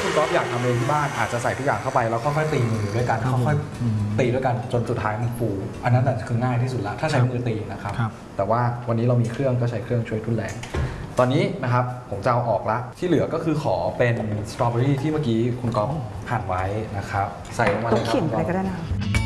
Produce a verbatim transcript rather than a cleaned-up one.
คุณก๊อฟอยากทำเองที่บ้านอาจจะใส่ทุกอย่างเข้าไปแล้วค่อยๆตีมือด้วยกันค่อยๆตีด้วยกันจนสุดท้ายมันฟูอันนั้นคือง่ายที่สุดแล้วถ้าใช้มือตีนะครับแต่ว่าวันนี้เรามีเครื่องก็ใช้เครื่องช่วยทุนแรงตอนนี้นะครับผมจะเอาออกละที่เหลือก็คือขอเป็นสตรอเบอรี่ที่เมื่อกี้คุณก๊อฟหั่นไว้นะครับใส่ลงมาเลยครับต้องขิงอะไรก็ได้นะ